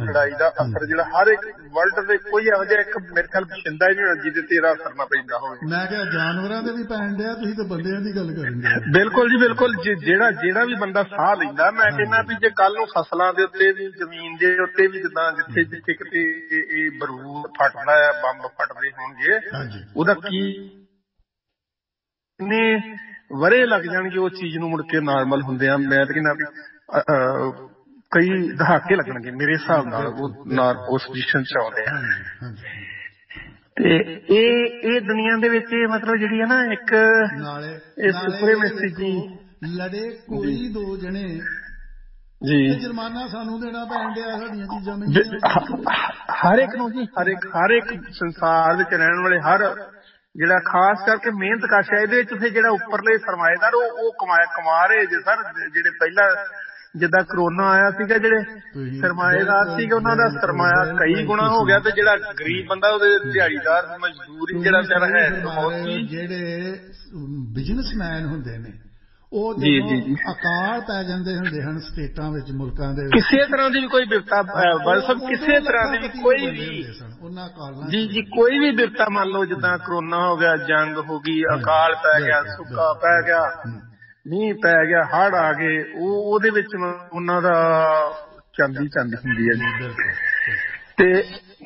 ਲੜਾਈ ਦਾ ਅਸਰ ਜਿਹੜਾ ਹਰ ਇੱਕ ਵਰਲਡ ਦੇ ਕੋਈ ਇਹੋ ਜਿਹਾ ਇੱਕ ਮੇਰੇ ਖਿਆਲ ਬਸ਼ਿੰਦਾ ਹੀ ਨਹੀਂ ਹੋਣਾ ਜਿਹਦੇ ਤੇ ਇਹਦਾ ਅਸਰ ਨਾ ਪੈਂਦਾ ਹੋਵੇ। ਮੈਂ ਕਿਹਾ ਜਾਨਵਰਾਂ ਦੇ ਵੀ ਪੈਣ ਡਿਆ, ਤੁਸੀਂ ਤਾਂ ਬੰਦਿਆਂ ਦੀ ਗੱਲ ਕਰਨ ਡਿਆ। ਬਿਲਕੁਲ ਜੀ ਬਿਲਕੁਲ। ਜਿਹੜਾ ਵੀ ਬੰਦਾ ਸਾਹ ਲੈਂਦਾ, ਮੈਂ ਕਹਿੰਦਾ ਵੀ ਜੇ ਕੱਲ ਨੂੰ ਫਸਲਾਂ ਦੇ ਉੱਤੇ ਵੀ ਜ਼ਮੀਨ ਦੇ ਉੱਤੇ ਵੀ ਜਿੱਦਾਂ ਜਿੱਥੇ ਕਿਤੇ ਇਹ ਬਰੂਦ ਫਟਦਾ ਆ, ਬੰਬ ਫਟਦੇ ਹੋਣਗੇ, ਉਹਦਾ ਕੀ ਕਿੰਨੇ ਵਰੇ ਲੱਗ ਜਾਣਗੇ ਉਸ ਚੀਜ਼ ਨੂੰ ਮੁੜ ਕੇ ਨਾਰਮਲ ਹੁੰਦੇ ਆ। ਮੈਂ ਤਾਂ ਕਹਿੰਦਾ ਵੀ ਕਈ ਦਹਾਕੇ ਲੱਗਣਗੇ ਮੇਰੇ ਹਿਸਾਬ ਨਾਲ ਉਹ ਉਸ ਪੋਜੀਸ਼ਨ ਚ ਆਉਂਦੇ ਆ। ਤੇ ਇਹ ਦੁਨੀਆ ਦੇ ਵਿੱਚ ਮਤਲਬ ਜਿਹੜੀ ਹੈ ਨਾ ਇੱਕ ਸੁਪਰੀਮੇਸੀ ਲੜੇ ਕੋਈ ਦੋ ਜਣੇ ਜੀ, ਜੁਰਮਾਨਾ ਸਾਨੂੰ ਦੇਣਾ ਪੈਣ ਡਿਆ ਸਾਡੀਆਂ ਚੀਜ਼ਾਂ ਹਰ ਇੱਕ ਨੂੰ ਜੀ, ਹਰ ਇੱਕ ਸੰਸਾਰ ਵਿੱਚ ਰਹਿਣ ਵਾਲੇ ਹਰ ਜਿਹੜਾ ਖਾਸ ਕਰਕੇ ਮਿਹਨਤ ਕਸ਼ ਹੈ, ਇਹਦੇ ਵਿੱਚ ਫਿਰ ਜਿਹੜਾ ਉੱਪਰਲੇ ਸਰਮਾਏਦਾਰ ਉਹ ਕਮਾ ਰਹੇ ਜੇ ਸਰ। ਜਿਹੜੇ ਪਹਿਲਾਂ ਜਿੱਦਾਂ ਕਰੋਨਾ ਆਇਆ ਸੀਗਾ, ਜਿਹੜੇ ਸਰਮਾਏਦਾਰ ਸੀਗੇ ਉਹਨਾਂ ਦਾ ਸਰਮਾਇਆ ਕਈ ਗੁਣਾ ਹੋ ਗਿਆ, ਤੇ ਜਿਹੜਾ ਗਰੀਬ ਬੰਦਾ ਉਹਦੇ ਦਿਹਾੜੀਦਾਰ ਮਜ਼ਦੂਰੀ ਜਿਹੜਾ ਹੈ, ਜਿਹੜੇ ਬਿਜ਼ਨਸਮੈਨ ਹੁੰਦੇ ਨੇ ਉਹ ਜਦੋਂ ਅਕਾਲ ਪੈ ਜਾਂਦੇ ਹੁੰਦੇ ਹਨ ਸਟੇਟਾਂ ਵਿੱਚ, ਮੁਲਕਾਂ ਦੇ ਕਿਸੇ ਤਰ੍ਹਾਂ ਦੀ ਵੀ ਕੋਈ ਬਿਪਤਾ, ਕਿਸੇ ਤਰ੍ਹਾਂ ਦੀ ਵੀ ਕੋਈ ਵੀ ਜੀ ਕੋਈ ਵੀ ਬਿਪਤਾ ਮੰਨ ਲਓ, ਜਿੱਦਾਂ ਕਰੋਨਾ ਹੋ ਗਿਆ, ਜੰਗ ਹੋ ਗਈ, ਅਕਾਲ ਪੈ ਗਿਆ, ਸੁੱਕਾ ਪੈ ਗਿਆ, ਮੀਂਹ ਪੈ ਗਿਆ, ਹੜ੍ਹ ਆ ਗਏ, ਉਹਦੇ ਵਿੱਚ ਉਹਨਾਂ ਦਾ ਚਾਂਦੀ ਹੁੰਦੀ ਹੈ ਜੀ। ਤੇ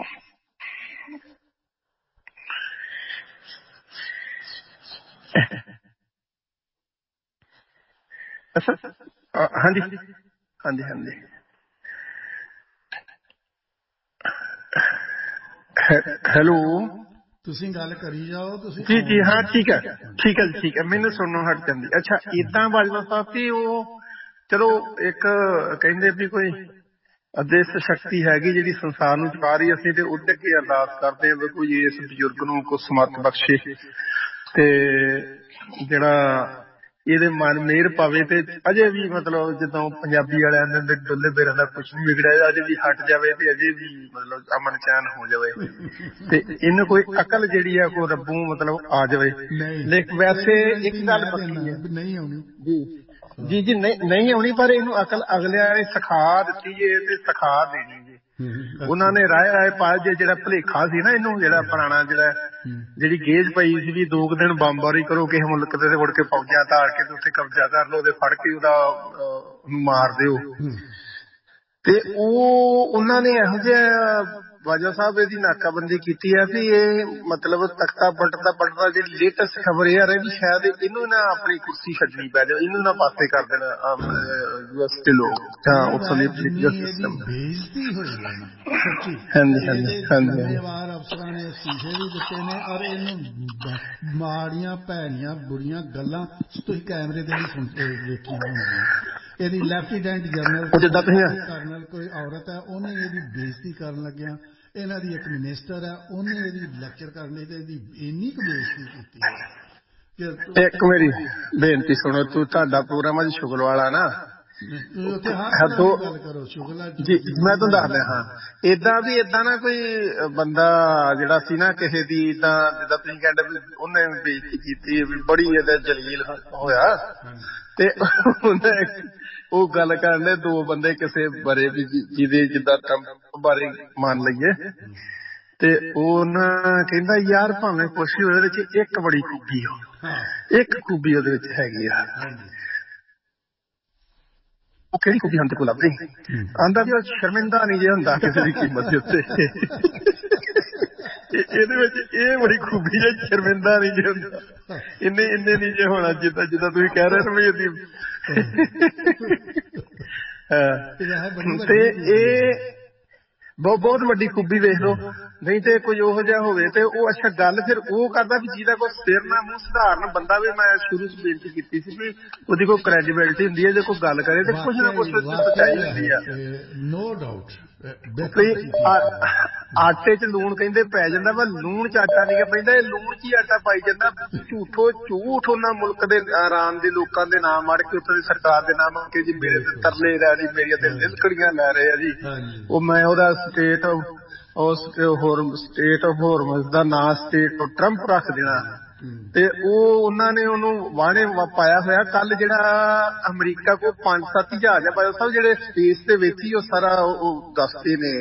ਹਾਂਜੀ ਹੈਲੋ, ਤੁਸੀਂ ਗੱਲ ਕਰੀ ਜਾਓ ਤੁਸੀਂ ਜੀ ਹਾਂ, ਠੀਕ ਹੈ, ਮੈਨੂੰ ਸੁਣਨੋਂ ਹਟ ਜਾਂਦੀ। ਅੱਛਾ, ਏਦਾਂ ਬਾਜਵਾ ਸਾਹਿਬ ਕਿ ਉਹ ਚਲੋ ਇੱਕ ਕਹਿੰਦੇ ਵੀ ਕੋਈ ਅਦ੍ਰਿਸ਼ ਸ਼ਕਤੀ ਹੈਗੀ ਜਿਹੜੀ ਸੰਸਾਰ ਨੂੰ ਚਲਾ ਰਹੀ, ਅਸੀਂ ਤੇ ਉਹਦੇ ਅੱਗੇ ਅਰਦਾਸ ਕਰਦੇ ਹਾਂ ਵੀ ਕੋਈ ਇਸ ਬਜ਼ੁਰਗ ਨੂੰ ਕੋਈ ਸਮੱਰਥ ਬਖਸ਼ੇ ਤੇ ਜਿਹੜਾ ਇਹਦੇ ਮਨ ਮਿਹਰ ਪਾਵੇ, ਤੇ ਅਜੇ ਵੀ ਮਤਲਬ ਜਿੱਦਾਂ ਪੰਜਾਬੀ ਵਾਲਿਆਂ ਦੇ ਡੁੱਲੇ ਬੇਰਾਂ ਦਾ ਕੁਛ ਨੀ ਵਿਗੜਿਆ, ਅਜੇ ਵੀ ਹਟ ਜਾਵੇ ਤੇ ਅਜੇ ਵੀ ਮਤਲਬ ਅਮਨ ਚੈਨ ਹੋ ਜਾਵੇ, ਤੇ ਇਹਨੂੰ ਕੋਈ ਅਕਲ ਜਿਹੜੀ ਆ ਕੋਈ ਰੱਬੋਂ ਮਤਲਬ ਆ ਜਾਵੇ। ਲੇਕਿਨ ਵੈਸੇ ਇੱਕ ਗੱਲ ਪੱਕੀ ਹੈ, ਨਹੀਂ ਆਉਣੀ ਜੀ ਨਹੀਂ ਆਉਣੀ, ਪਰ ਇਹਨੂੰ ਅਕਲ ਅਗਲਿਆਂ ਨੇ ਸਿਖਾ ਦਿੱਤੀ ਜੇ ਤੇ ਸਿਖਾ ਦੇਣੀ ਜੇ। ਉਹਨਾਂ ਨੇ ਰਾਏ ਪਾਇਆ ਜੇ ਜਿਹੜਾ ਭੁਲੇਖਾ ਸੀ ਨਾ ਇਹਨੂੰ, ਜਿਹੜਾ ਪੁਰਾਣਾ ਜਿਹੜੀ ਗੇਜ ਪਈ ਸੀ ਵੀ 2 ਦਿਨ ਬੰਬਾਰੀ ਕਰੋ ਕਿਸੇ ਮੁਲਕ ਦੇ, ਮੁੜ ਕੇ ਫੌਜਾਂ ਧਾਰ ਕੇ ਤੇ ਉੱਥੇ ਕਬਜ਼ਾ ਕਰ ਲਓ, ਉਹਦੇ ਫੜ ਕੇ ਉਹਨੂੰ ਮਾਰ ਦਿਓ, ਤੇ ਉਹਨਾਂ ਨੇ ਇਹੋ ਜਿਹਾ ਬਾਜਵਾ ਸਾਹਿਬ ਇਹਦੀ ਨਾਕਾਬੰਦੀ ਕੀਤੀ ਹੈ ਵੀ ਇਹ ਮਤਲਬ ਤਖਤਾ ਪਲਟਦਾ ਜਿਹੜੀ ਲੇਟੈਸਟ ਖਬਰ ਇਹ ਆ ਰਹੀ ਵੀ ਸ਼ਾਇਦ ਇਹਨੂੰ ਨਾ ਆਪਣੀ ਕੁਰਸੀ ਛੱਡਣੀ ਪੈ ਜਾਵੇ, ਇਹਨੂੰ ਨਾ ਪਾਸੇ ਕਰ ਦੇਣਾ ਯੂਐਸ ਦੇ ਲੋਕ ਜਾਂ ਉੱਥੋਂ ਦੇ ਪੋਲੀਟੀਕਲ ਸਿਸਟਮ। ਜ਼ਿੰਮੇਵਾਰ ਅਫਸਰਾਂ ਨੇ ਅਸਤੀਫੇ ਵੀ ਦਿੱਤੇ ਨੇ, ਔਰ ਇਹਨੂੰ ਮਾੜੀਆਂ ਭੈੜੀਆਂ ਬੁਰੀਆਂ ਗੱਲਾਂ ਤੁਸੀਂ ਕੈਮਰੇ ਦੇ ਵੀ ਵੇਖੀਆਂ ਹੋਣਗੀਆਂ। ਇਹਦੀ ਲੈਫਟੀਨੈਂਟ ਜਨਰਲ ਕੋਈ ਔਰਤ ਹੈ, ਉਹਨੇ ਇਹਦੀ ਬੇਇੱਜ਼ਤੀ ਕਰਨ ਲੱਗਿਆ, ਇਹਨਾਂ ਦੀ ਇੱਕ ਮਿਨਿਸਟਰ ਹੈ, ਉਹਨੇ ਇਹਦੀ ਲੈਕਚਰ ਕਰਨ ਲਈ ਤੇ ਇਹਦੀ ਇੰਨੀ ਕੁ ਬੇਇੱਜ਼ਤੀ ਕੀਤੀ ਹੈ। ਇੱਕ ਮੇਰੀ ਬੇਨਤੀ ਸੁਣੋ, ਤੁਹਾਡਾ ਪ੍ਰੋਗਰਾਮ ਅੱਜ ਸ਼ੁਗਲ ਵਾਲਾ ਨਾ, ਜੀ ਮੈਂ ਤੁਹਾਨੂੰ ਦੱਸਦਾ ਹਾਂ, ਏਦਾਂ ਨਾ ਕੋਈ ਬੰਦਾ ਜਿਹੜਾ ਸੀ ਨਾ ਕਿਸੇ ਦੀ ਏਦਾਂ ਜਿੱਦਾਂ ਤੁਸੀਂ ਕਹਿੰਦੇ ਵੀ ਉਹਨੇ ਬੇਇੱਜ਼ਤੀ ਕੀਤੀ ਵੀ ਬੜੀ ਇਹਦਾ ਜਲੀਲ ਹੋਇਆ, ਤੇ ਉਹਨੇ ਉਹ ਗੱਲ ਕਰਨ ਦੇ 2 ਬੰਦੇ ਕਿਸੇ ਬਾਰੇ ਵੀ ਜਿਹਦੇ ਜਿੱਦਾਂ ਟਰੰਪ ਬਾਰੇ ਮੰਨ ਲਈਏ, ਤੇ ਉਹਨਾਂ ਕਹਿੰਦਾ ਯਾਰ ਭਾਵੇਂ ਕੁਛ ਵੀ ਉਹਦੇ ਵਿੱਚ ਇੱਕ ਬੜੀ ਖੂਬੀ ਇੱਕ ਖੂਬੀ ਉਹਦੇ ਵਿੱਚ ਹੈਗੀ ਆ। ਉਹ ਕਿਹੜੀ ਖੂਬੀ ਹੁਣ ਤੇ ਕੋਲ ਲੱਭਦੀ, ਆਂਦਾ ਵੀ ਉਹ ਸ਼ਰਮਿੰਦਾ ਨਹੀਂ ਜੇ ਹੁੰਦਾ ਕਿਸੇ ਦੀ ਕੀਮਤ ਦੇ ਉੱਤੇ, ਇਹਦੇ ਵਿੱਚ ਇਹ ਬੜੀ ਖੂਬੀ ਜੇ ਸ਼ਰਮਿੰਦਾ ਨਹੀਂ ਜੇ ਹੁੰਦਾ, ਇੰਨੇ ਨਹੀਂ ਜੇ ਹੋਣਾ ਜਿੱਦਾਂ ਤੁਸੀਂ ਕਹਿ ਰਹੇ ਹੋ ਵੀ ਇਹਦੀ ਤੇ ਇਹ ਬਹੁਤ ਵੱਡੀ ਖੂਬੀ ਵੇਖ ਲਓ। ਨਹੀਂ ਤੇ ਕੋਈ ਉਹੋ ਜਿਹਾ ਹੋਵੇ ਤੇ ਉਹ ਅੱਛਾ ਗੱਲ ਫਿਰ ਉਹ ਕਰਦਾ ਵੀ ਜਿਹਦਾ ਕੋਈ ਸਿਰ ਨਾ ਮੂੰਹ ਸਧਾਰਨ ਬੰਦਾ ਵੀ, ਮੈਂ ਸ਼ੁਰੂ ਚ ਬੇਨਤੀ ਕੀਤੀ ਸੀ ਵੀ ਉਹਦੀ ਕੋਈ ਕ੍ਰੈਡੀਬਿਲਿਟੀ ਹੁੰਦੀ ਹੈ, ਜੇ ਕੋਈ ਗੱਲ ਕਰੇ ਤੇ ਕੁਛ ਨਾ ਕੁਛ ਸੱਚਾਈ ਹੁੰਦੀ ਆ। ਨੋ ਡਾਊਟ ਆਟੇ ਚ ਲੂਣ ਕਹਿੰਦੇ ਪੈ ਜਾਂਦਾ, ਪਰ ਲੂਣ ਚ ਆਟਾ ਨਹੀਂ ਪੈਂਦਾ, ਇਹ ਲੂਣ ਚ ਹੀ ਆਟਾ ਪਾਈ ਜਾਂਦਾ। ਝੂਠ ਉਹਨਾਂ ਮੁਲਕ ਦੇ ਆਰਾਮ ਦੇ ਲੋਕਾਂ ਦੇ ਨਾਮ ਅੜ ਕੇ, ਉੱਥੋਂ ਦੀ ਸਰਕਾਰ ਦੇ ਨਾਮ ਅੜ ਕੇ ਜੀ ਮੇਰੇ ਤੇ ਤਰਲੇ ਲੈ ਰਹੀ, ਮੇਰੀਆਂ ਤੇ ਲਿਲਕੜੀਆਂ ਲੈ ਰਹੇ ਆ ਜੀ। ਉਹ ਮੈਂ ਉਹਦਾ ਸਟੇਟ ਆਫ ਹੌਰਮਜ਼ ਦਾ ਨਾਂ ਸਟੇਟ ਆਫ ਟਰੰਪ ਰੱਖ ਦੇਣਾ, ਤੇ ਉਹਨਾਂ ਨੇ ਉਹਨੂੰ ਵਾਹਣੇ ਪਾਇਆ ਹੋਇਆ। ਕੱਲ ਜਿਹੜਾ ਅਮਰੀਕਾ ਕੋਲ 5-7 ਜਹਾਜ਼ ਆ ਬਾਜਵਾ ਸਾਹਿਬ ਜਿਹੜੇ ਸਪੇਸ ਦੇ ਵਿੱਚ ਹੀ ਉਹ ਸਾਰਾ ਉਹ ਦੱਸਦੇ ਨੇ